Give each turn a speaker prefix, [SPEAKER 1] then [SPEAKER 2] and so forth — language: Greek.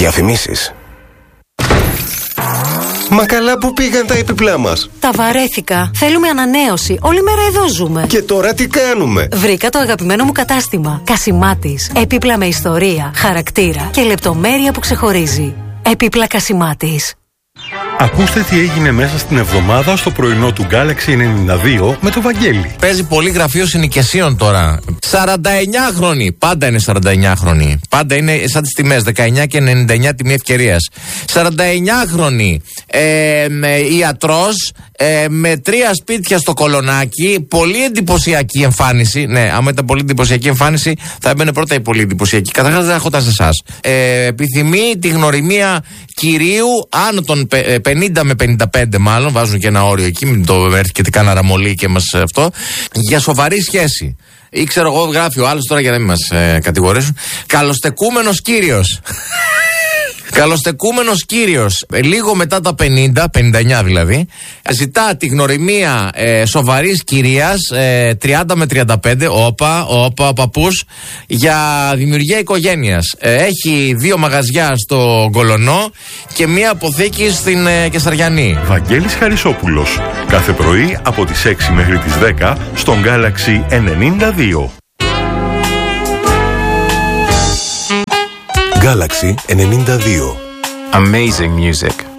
[SPEAKER 1] Διαφημίσεις. Μα καλά που πήγαν τα έπιπλά μας.
[SPEAKER 2] Τα βαρέθηκα. Θέλουμε ανανέωση. Όλη μέρα εδώ ζούμε.
[SPEAKER 1] Και τώρα τι κάνουμε?
[SPEAKER 2] Βρήκα το αγαπημένο μου κατάστημα. Κασιμάτης. Έπιπλα με ιστορία, χαρακτήρα και λεπτομέρεια που ξεχωρίζει. Έπιπλα Κασιμάτης.
[SPEAKER 3] Ακούστε τι έγινε μέσα στην εβδομάδα στο πρωινό του Galaxy 92 με το Βαγγέλη.
[SPEAKER 4] Παίζει πολύ γραφείο συνοικιασίων τώρα. 49χρονοι. Πάντα είναι 49χρονοι. Πάντα είναι σαν τις τιμές. 19 και 99 τιμή ευκαιρίας. 49χρονοι. Ιατρός. Με 3 σπίτια στο Κολονάκι. Πολύ εντυπωσιακή εμφάνιση. Ναι, άμα ήταν πολύ εντυπωσιακή εμφάνιση, θα έμπαινε πρώτα η πολύ εντυπωσιακή. Καταρχάς δεν έχω σε εσάς. Επιθυμεί τη γνωριμία κυρίου άνω των 50 με 55, μάλλον. Βάζουν και ένα όριο εκεί. Μην το έρθει και τι κάνα ραμολί και μας αυτό. Για σοβαρή σχέση. Ή ξέρω εγώ, γράφει ο άλλος τώρα για να μην μας κατηγορήσουν. Καλοστεκούμενος κύριος. Καλοστεκούμενος κύριος, λίγο μετά τα 50, 59 δηλαδή, ζητά τη γνωριμία σοβαρής κυρίας, 30 με 35, ο παππούς, για δημιουργία οικογένειας. Έχει 2 μαγαζιά στο Γκολονό και 1 αποθήκη στην Κεσαριανή.
[SPEAKER 3] Βαγγέλης Χαρισόπουλος, κάθε πρωί από τις 6 μέχρι τις 10 στον Galaxy 92.
[SPEAKER 1] Galaxy 92.
[SPEAKER 5] Amazing music.